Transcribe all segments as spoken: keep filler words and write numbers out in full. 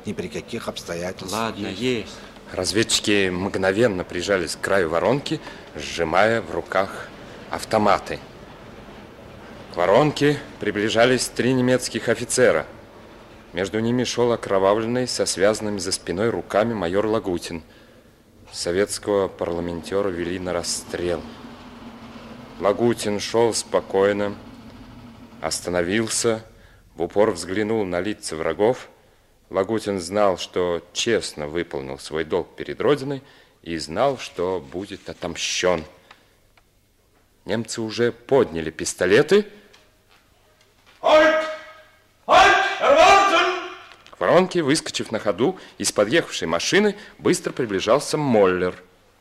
ни при каких обстоятельствах. Ладно, есть. Разведчики мгновенно прижались к краю воронки, сжимая в руках автоматы. К воронке приближались три немецких офицера. Между ними шел окровавленный, со связанными за спиной руками майор Лагутин. Советского парламентера вели на расстрел. Лагутин шел спокойно, остановился, в упор взглянул на лица врагов. Лагутин знал, что честно выполнил свой долг перед Родиной и знал, что будет отомщен. Немцы уже подняли пистолеты. Halt! Halt! Erwarten! К воронке, выскочив на ходу из подъехавшей машины, быстро приближался Моллер.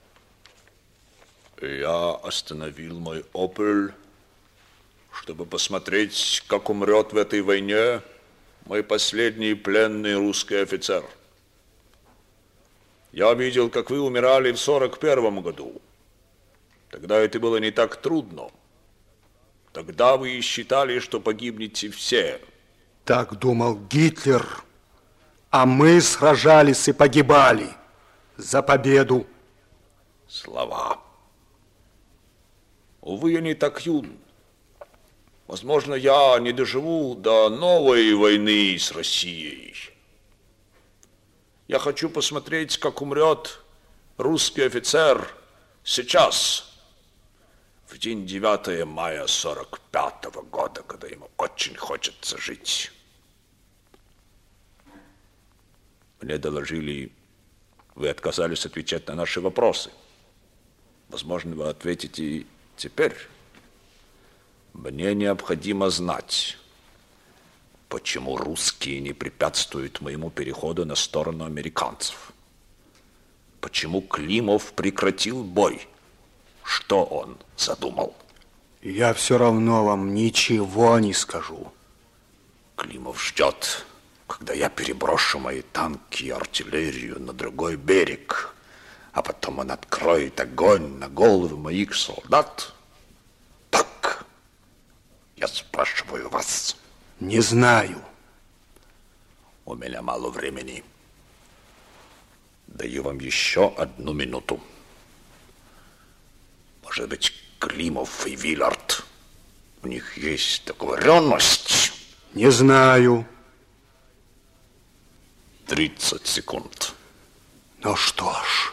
Я остановил мой «Опель», чтобы посмотреть, как умрет в этой войне мой последний пленный русский офицер. Я видел, как вы умирали в сорок первом году. Тогда это было не так трудно. Тогда вы считали, что погибнете все. Так думал Гитлер, а мы сражались и погибали за победу. Слова. Увы, я не так юн. Возможно, я не доживу до новой войны с Россией. Я хочу посмотреть, как умрет русский офицер сейчас, в день девятого мая сорок пятого года, когда ему очень хочется жить. Мне доложили, вы отказались отвечать на наши вопросы. Возможно, вы ответите теперь. Мне необходимо знать, почему русские не препятствуют моему переходу на сторону американцев. Почему Климов прекратил бой? Что он задумал? Я все равно вам ничего не скажу. Климов ждет, когда я переброшу мои танки и артиллерию на другой берег, а потом он откроет огонь на головы моих солдат. Так, я спрашиваю вас. Не знаю. У меня мало времени. Даю вам еще одну минуту. Может быть, Климов и Виллард, у них есть договоренность? Не знаю. тридцать секунд. Ну что ж,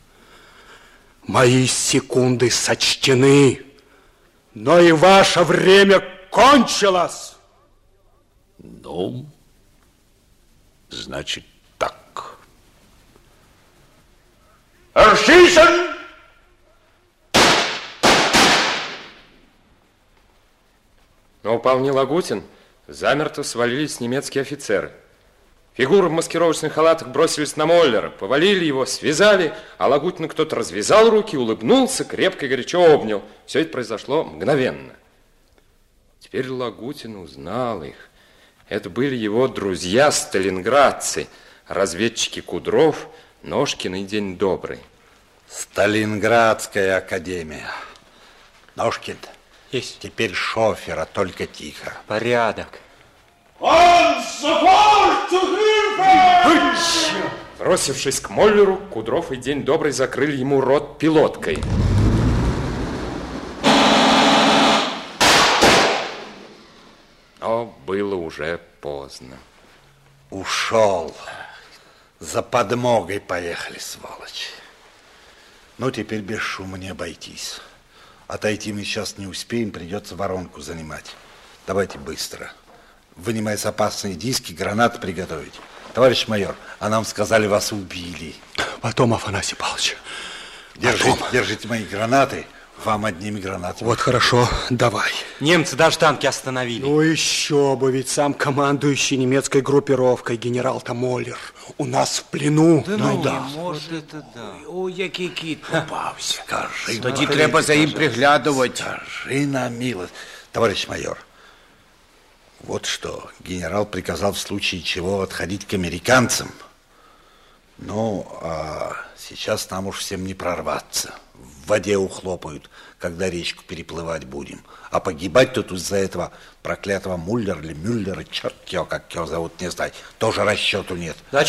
мои секунды сочтены, но и ваше время кончилось. Ну, значит так. Erschießen! Но упал не Лагутин, замерто свалились немецкие офицеры. Фигуры в маскировочных халатах бросились на Моллера, повалили его, связали, а Лагутину кто-то развязал руки, улыбнулся, крепко и горячо обнял. Все это произошло мгновенно. Теперь Лагутин узнал их. Это были его друзья-сталинградцы, разведчики Кудров, Ножкин и День Добрый. Сталинградская академия. Ножкин. Есть. Теперь шофера, только тихо. Порядок. Бросившись к Моллеру, Кудров и День Добрый закрыли ему рот пилоткой. Но было уже поздно. Ушел. За подмогой поехали, сволочь. Ну, теперь без шума не обойтись. Отойти мы сейчас не успеем, придется воронку занимать. Давайте быстро. Вынимать опасные диски, гранаты приготовить. Товарищ майор, а нам сказали, вас убили. Потом, Афанасий Павлович. Держите, Потом. держите мои гранаты. Вам одними гранатами. Вот хорошо, давай. Немцы даже танки остановили. Ну еще бы, ведь сам командующий немецкой группировкой генерал-то Моллер у нас в плену. Да ну, ну, да. может, это да. О, який кіт попався. Скажи, Тоді Маргарита, треба за їм скажи. приглядувати. Скажи на милость. Товарищ майор, вот что, генерал приказал в случае чего отходить к американцам. Ну, а сейчас нам уж всем не прорваться. В воде ухлопают, когда речку переплывать будем. А погибать тут из-за этого проклятого Муллера или Мюллера, черт его, как его зовут, не знаю, тоже расчету нет.